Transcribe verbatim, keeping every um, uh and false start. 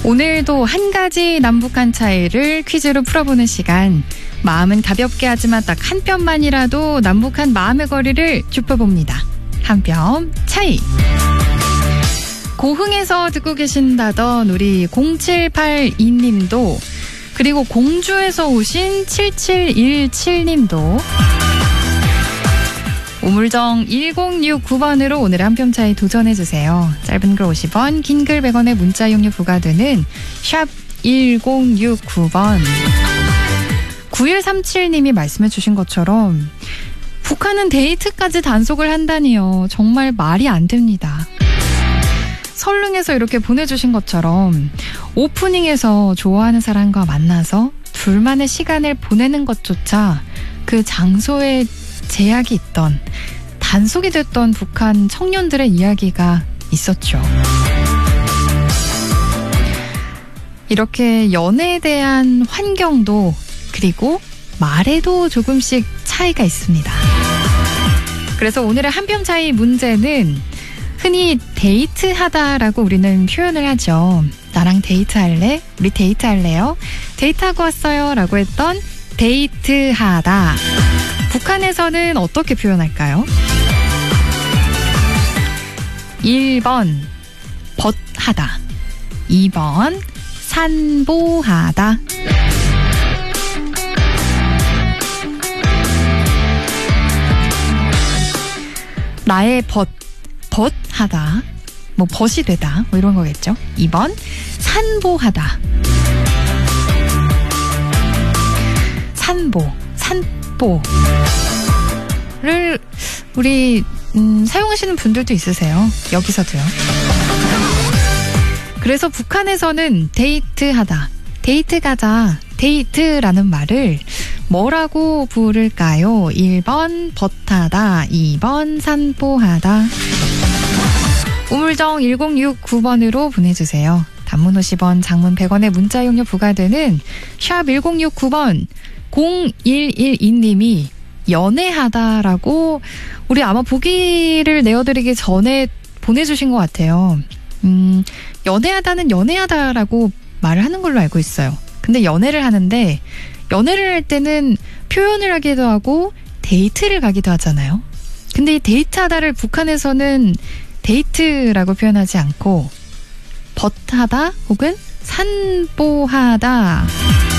오늘도 한 가지 남북한 차이를 퀴즈로 풀어보는 시간. 마음은 가볍게 하지만 딱 한 뼘만이라도 남북한 마음의 거리를 좁혀봅니다. 한 뼘 차이. 고흥에서 듣고 계신다던 우리 공칠팔이 님도, 그리고 공주에서 오신 칠칠일칠 님도, 우물정 일공육구 번으로 오늘 한 뼘 차이 도전해주세요. 짧은 글 오십 원, 긴 글 백 원의 문자 이용료 부과되는 샵 일공육구 번. 구일삼칠 님이 말씀해 주신 것처럼 북한은 데이트까지 단속을 한다니요. 정말 말이 안 됩니다. 설릉에서 이렇게 보내주신 것처럼 오프닝에서 좋아하는 사람과 만나서 둘만의 시간을 보내는 것조차 그 장소에 제약이 있던, 단속이 됐던 북한 청년들의 이야기가 있었죠. 이렇게 연애에 대한 환경도, 그리고 말에도 조금씩 차이가 있습니다. 그래서 오늘의 한 뼘 차이 문제는 흔히 데이트하다라고 우리는 표현을 하죠. 나랑 데이트할래? 우리 데이트할래요? 데이트하고 왔어요 라고 했던 데이트하다. 북한에서는 어떻게 표현할까요? 일 번 벗하다, 이 번 산보하다. 나의 벗, 벗하다, 뭐 벗이 되다, 뭐 이런 거겠죠. 이 번 산보하다. 산보, 산보를 우리 음, 사용하시는 분들도 있으세요. 여기서도요. 그래서 북한에서는 데이트하다, 데이트 가자, 데이트라는 말을 뭐라고 부를까요? 일 번 벗하다, 이 번 산보하다. 우물정 일공육구 번으로 보내주세요. 단문 오십 원, 장문 백 원의 문자 이용료 부과되는 샵 일공육구 번. 공일일이 님이 연애하다라고 우리 아마 보기를 내어드리기 전에 보내주신 것 같아요. 음, 연애하다는 연애하다라고 말을 하는 걸로 알고 있어요. 근데 연애를 하는데, 연애를 할 때는 표현을 하기도 하고 데이트를 가기도 하잖아요. 근데 이 데이트하다를 북한에서는 데이트라고 표현하지 않고 벗하다 혹은 산보하다